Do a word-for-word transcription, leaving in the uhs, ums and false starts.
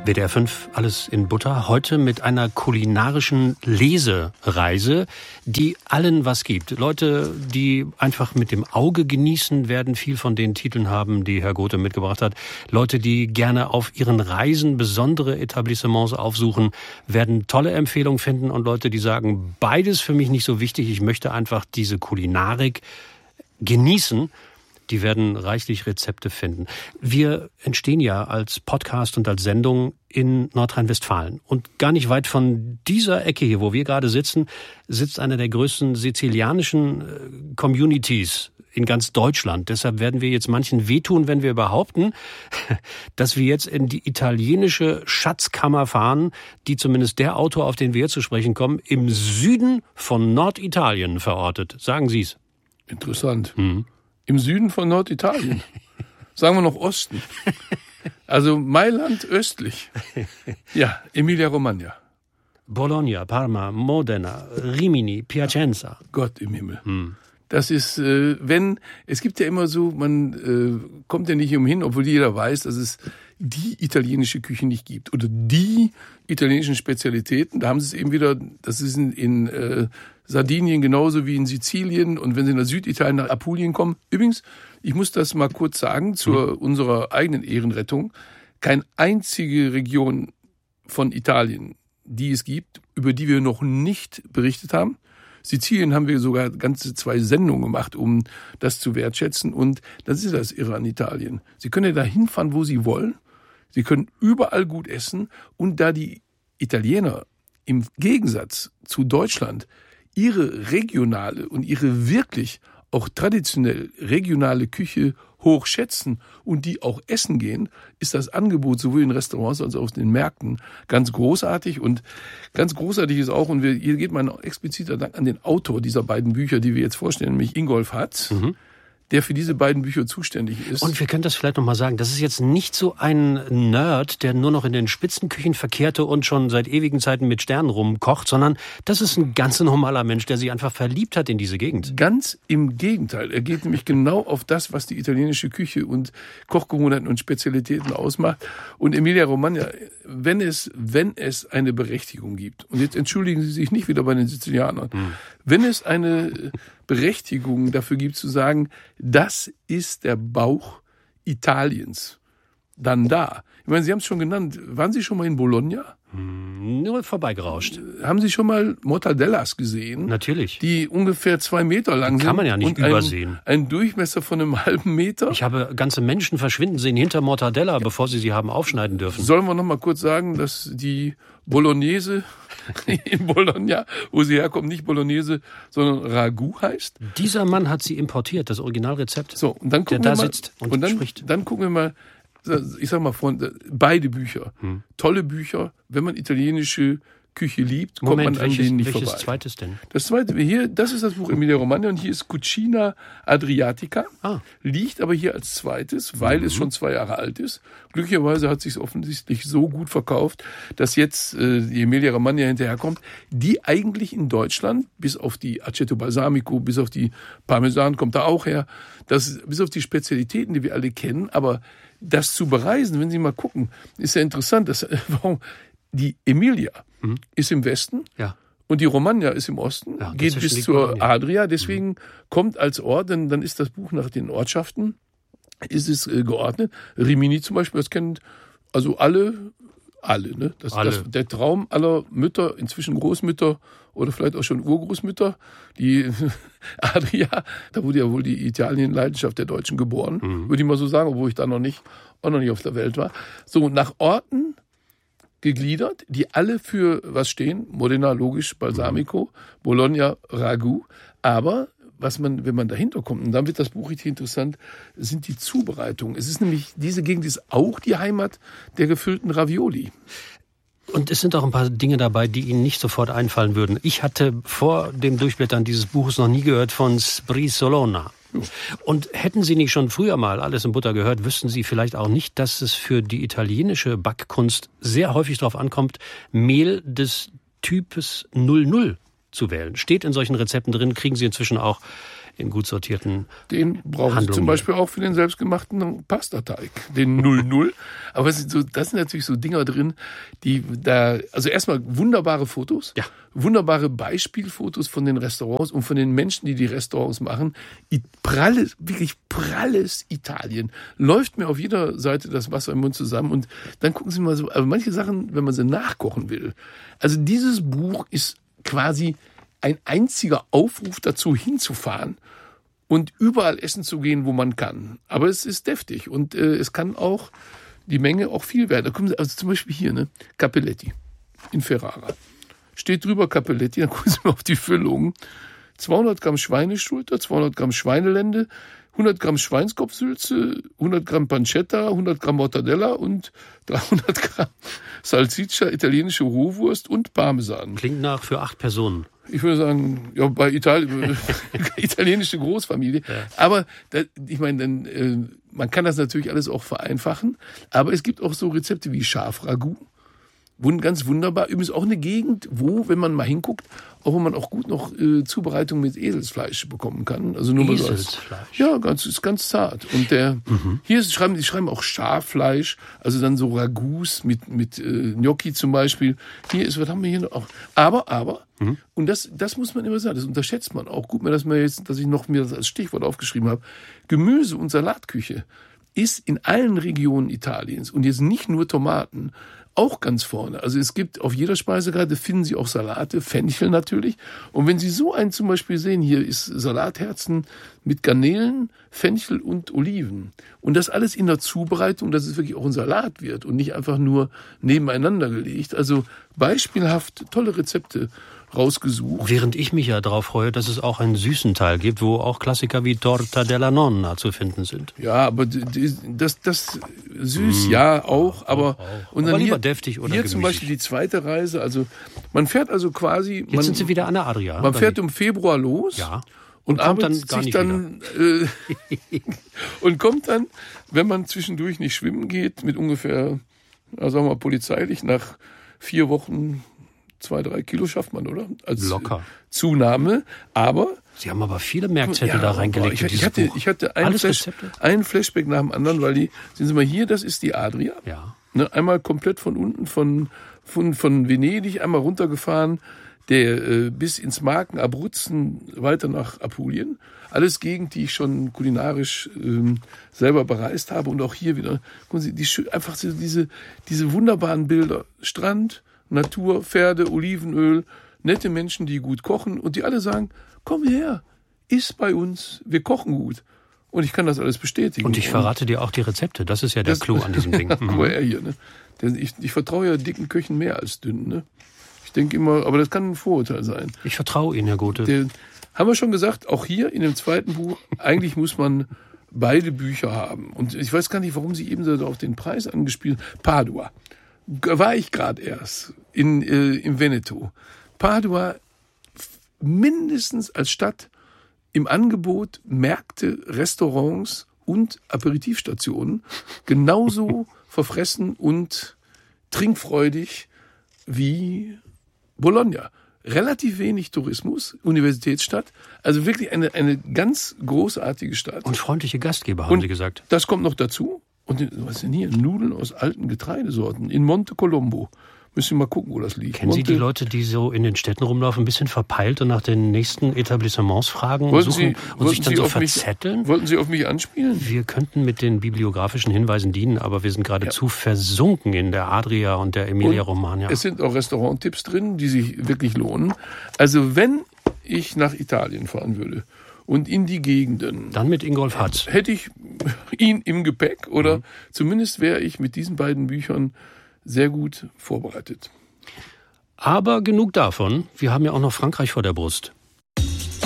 W D R fünf, alles in Butter. Heute mit einer kulinarischen Lesereise, die allen was gibt. Leute, die einfach mit dem Auge genießen, werden viel von den Titeln haben, die Herr Gothe mitgebracht hat. Leute, die gerne auf ihren Reisen besondere Etablissements aufsuchen, werden tolle Empfehlungen finden. Und Leute, die sagen, beides für mich nicht so wichtig, ich möchte einfach diese Kulinarik genießen, die werden reichlich Rezepte finden. Wir entstehen ja als Podcast und als Sendung in Nordrhein-Westfalen. Und gar nicht weit von dieser Ecke hier, wo wir gerade sitzen, sitzt eine der größten sizilianischen Communities in ganz Deutschland. Deshalb werden wir jetzt manchen wehtun, wenn wir behaupten, dass wir jetzt in die italienische Schatzkammer fahren, die zumindest der Autor, auf den wir jetzt zu sprechen kommen, im Süden von Norditalien verortet. Sagen Sie es. Interessant. Mhm. Im Süden von Norditalien. Sagen wir noch Osten. Also Mailand östlich. Ja, Emilia-Romagna. Bologna, Parma, Modena, Rimini, Piacenza. Gott im Himmel. Hm. Das ist, äh, wenn, es gibt ja immer so, man äh, kommt ja nicht umhin, obwohl jeder weiß, dass es die italienische Küche nicht gibt. Oder die italienischen Spezialitäten. Da haben sie es eben wieder, das ist in, in äh, Sardinien genauso wie in Sizilien. Und wenn sie nach Süditalien, nach Apulien kommen. Übrigens, ich muss das mal kurz sagen, zu mhm. unserer eigenen Ehrenrettung. Keine einzige Region von Italien, die es gibt, über die wir noch nicht berichtet haben. Sizilien haben wir sogar ganze zwei Sendungen gemacht, um das zu wertschätzen. Und das ist das Irre an Italien. Sie können ja da hinfahren, wo Sie wollen. Sie können überall gut essen. Und da die Italiener im Gegensatz zu Deutschland ihre regionale und ihre wirklich auch traditionell regionale Küche hoch schätzen und die auch essen gehen, ist das Angebot sowohl in Restaurants als auch auf den Märkten ganz großartig. Und ganz großartig ist auch, und wir, hier geht mein expliziter Dank an den Autor dieser beiden Bücher, die wir jetzt vorstellen, nämlich Ingolf Hatz, mhm. der für diese beiden Bücher zuständig ist. Und wir können das vielleicht noch mal sagen, das ist jetzt nicht so ein Nerd, der nur noch in den Spitzenküchen verkehrte und schon seit ewigen Zeiten mit Sternen rumkocht, sondern das ist ein ganz normaler Mensch, der sich einfach verliebt hat in diese Gegend. Ganz im Gegenteil. Er geht nämlich genau auf das, was die italienische Küche und Kochgewohnheiten und Spezialitäten ausmacht. Und Emilia-Romagna, wenn es, wenn es eine Berechtigung gibt, und jetzt entschuldigen Sie sich nicht wieder bei den Sizilianern, hm. wenn es eine Berechtigung dafür gibt zu sagen, das ist der Bauch Italiens, dann da. Ich meine, Sie haben es schon genannt. Waren Sie schon mal in Bologna? Hm, nur vorbeigerauscht. Haben Sie schon mal Mortadellas gesehen? Natürlich. Die ungefähr zwei Meter lang sind. Kann man ja nicht und übersehen. Ein, ein Durchmesser von einem halben Meter. Ich habe ganze Menschen verschwinden sehen hinter Mortadella, ja. bevor sie sie haben aufschneiden dürfen. Sollen wir noch mal kurz sagen, dass die Bolognese in Bologna, wo sie herkommt, nicht Bolognese, sondern Ragout heißt? Dieser Mann hat sie importiert, das Originalrezept. So, und dann gucken der wir da mal, sitzt und, und dann, spricht. Dann gucken wir mal, ich sag mal, von, beide Bücher. Hm. Tolle Bücher. Wenn man italienische Küche liebt, kommt Moment, man an welches, denen nicht welches vorbei. Welches zweites denn? Das zweite, hier, das ist das Buch Emilia-Romagna und hier ist Cucina Adriatica. Ah. Liegt aber hier als zweites, weil mhm. es schon zwei Jahre alt ist. Glücklicherweise hat es sich offensichtlich so gut verkauft, dass jetzt äh, die Emilia-Romagna hinterherkommt, die eigentlich in Deutschland, bis auf die Aceto Balsamico, bis auf die Parmesan kommt da auch her, das, bis auf die Spezialitäten, die wir alle kennen, aber das zu bereisen, wenn Sie mal gucken, ist ja interessant, dass, warum die Emilia mhm. ist im Westen ja. und die Romagna ist im Osten, ja, geht bis zur Adria, deswegen mhm. kommt als Ort, denn dann ist das Buch nach den Ortschaften, ist es äh, geordnet. Rimini zum Beispiel, das kennen also alle, alle, ne? Das, alle. Das, der Traum aller Mütter, inzwischen Großmütter oder vielleicht auch schon Urgroßmütter, die Adria, da wurde ja wohl die Italien-Leidenschaft der Deutschen geboren, mhm. würde ich mal so sagen, obwohl ich da noch nicht, auch noch nicht auf der Welt war. So, nach Orten gegliedert, die alle für was stehen. Modena, logisch, Balsamico, mhm. Bologna, Ragout. Aber was man, wenn man dahinter kommt, und dann wird das Buch richtig interessant, sind die Zubereitungen. Es ist nämlich, diese Gegend ist auch die Heimat der gefüllten Ravioli. Und es sind auch ein paar Dinge dabei, die Ihnen nicht sofort einfallen würden. Ich hatte vor dem Durchblättern dieses Buches noch nie gehört von Sprizolona. Und hätten Sie nicht schon früher mal Alles in Butter gehört, wüssten Sie vielleicht auch nicht, dass es für die italienische Backkunst sehr häufig darauf ankommt, Mehl des Types null null zu wählen. Steht in solchen Rezepten drin, kriegen Sie inzwischen auch in gut sortierten Den brauchen Sie zum Beispiel auch für den selbstgemachten Pastateig, den null null. Aber es sind so, das sind natürlich so Dinger drin, die da, also erstmal wunderbare Fotos, ja. wunderbare Beispielfotos von den Restaurants und von den Menschen, die die Restaurants machen. Pralles, wirklich pralles Italien. Läuft mir auf jeder Seite das Wasser im Mund zusammen. Und dann gucken Sie mal so, also manche Sachen, wenn man sie nachkochen will. Also dieses Buch ist quasi ein einziger Aufruf dazu, hinzufahren und überall essen zu gehen, wo man kann. Aber es ist deftig und äh, es kann auch die Menge auch viel werden. Da kommen Sie, also zum Beispiel hier, ne, Cappelletti in Ferrara. Steht drüber Cappelletti, dann gucken Sie mal auf die Füllung. zweihundert Gramm Schweineschulter, zweihundert Gramm Schweinelende, hundert Gramm Schweinskopfsülze, hundert Gramm Pancetta, hundert Gramm Mortadella und dreihundert Gramm Salsiccia, italienische Rohwurst und Parmesan. Klingt nach für acht Personen. Ich würde sagen, ja, bei Italien, italienische Großfamilie. Ja. Aber da, ich meine, dann, äh, man kann das natürlich alles auch vereinfachen. Aber es gibt auch so Rezepte wie Schafragout. Ganz wunderbar. Übrigens auch eine Gegend, wo, wenn man mal hinguckt, auch wo man auch gut noch äh, Zubereitung mit Eselsfleisch bekommen kann. Also nur Eselsfleisch? Mal so als, ja, ganz, ist ganz zart. Und der, mhm. hier ist, schreiben, die schreiben auch Schaffleisch, also dann so Ragouts mit, mit äh, Gnocchi zum Beispiel. Hier ist, was haben wir hier noch? Auch? Aber, aber, mhm. und das, das muss man immer sagen, das unterschätzt man auch. Gut, dass mir jetzt, dass ich noch mir das als Stichwort aufgeschrieben habe. Gemüse- und Salatküche ist in allen Regionen Italiens und jetzt nicht nur Tomaten, auch ganz vorne. Also es gibt auf jeder Speisekarte, finden Sie auch Salate, Fenchel natürlich. Und wenn Sie so einen zum Beispiel sehen, hier ist Salatherzen mit Garnelen, Fenchel und Oliven. Und das alles in der Zubereitung, dass es wirklich auch ein Salat wird und nicht einfach nur nebeneinander gelegt. Also beispielhaft tolle Rezepte rausgesucht. Während ich mich ja darauf freue, dass es auch einen süßen Teil gibt, wo auch Klassiker wie Torta della Nonna zu finden sind. Ja, aber das, das süß, mm. ja, auch, aber, auch. Und aber dann lieber hier, deftig oder hier gemüsig. Zum Beispiel die zweite Reise, also man fährt also quasi... Jetzt man, sind Sie wieder an der Adria. Man fährt im Februar los. Ja. Und, und kommt dann arbeitet gar sich nicht dann äh, und kommt dann, wenn man zwischendurch nicht schwimmen geht, mit ungefähr, ja, sagen wir mal, polizeilich nach vier Wochen zwei, drei Kilo schafft man, oder? Als locker. Zunahme. Aber Sie haben aber viele Merkzettel ja, da reingelegt. Ich, in ich, hatte, Buch. ich hatte einen, Flash, einen Flashback nach dem anderen, weil die, sehen Sie mal hier, das ist die Adria. Ja. Ne, einmal komplett von unten, von, von, von Venedig, einmal runtergefahren, der äh, bis ins Marken, Abruzzen, weiter nach Apulien. Alles Gegend, die ich schon kulinarisch ähm, selber bereist habe. Und auch hier wieder, gucken Sie, die, einfach so diese, diese wunderbaren Bilder. Strand, Natur, Pferde, Olivenöl, nette Menschen, die gut kochen und die alle sagen, komm her, iss bei uns, wir kochen gut. Und ich kann das alles bestätigen. Und ich verrate dir auch die Rezepte, das ist ja der das, Clou an diesem Ding. Mhm. Aber er hier, ne? Ich, ich vertraue ja dicken Köchen mehr als dünnen, ne? Ich denke immer, aber das kann ein Vorurteil sein. Ich vertraue Ihnen, Herr Gothe. Der, haben wir schon gesagt, auch hier in dem zweiten Buch, eigentlich muss man beide Bücher haben. Und ich weiß gar nicht, warum Sie eben so auf den Preis angespielt haben. Padua. War ich gerade erst in, äh, im Veneto. Padua mindestens als Stadt im Angebot Märkte, Restaurants und Aperitivstationen genauso verfressen und trinkfreudig wie Bologna. Relativ wenig Tourismus, Universitätsstadt, also wirklich eine, eine ganz großartige Stadt. Und freundliche Gastgeber, haben und Sie gesagt. Das kommt noch dazu. Und was ist denn hier? Nudeln aus alten Getreidesorten in Monte Colombo. Müssen wir mal gucken, wo das liegt. Kennen Sie die Leute, die so in den Städten rumlaufen, ein bisschen verpeilt und nach den nächsten Etablissements fragen wollten suchen Sie, und sich dann Sie so auf verzetteln? Mich, wollten Sie auf mich anspielen? Wir könnten mit den bibliografischen Hinweisen dienen, aber wir sind geradezu ja. versunken in der Adria und der Emilia-Romagna. Es sind auch Restauranttipps drin, die sich wirklich lohnen. Also wenn ich nach Italien fahren würde und in die Gegenden... Dann mit Ingolf Hatz. Hätte ich ihn im Gepäck oder mhm. zumindest wäre ich mit diesen beiden Büchern sehr gut vorbereitet. Aber genug davon. Wir haben ja auch noch Frankreich vor der Brust.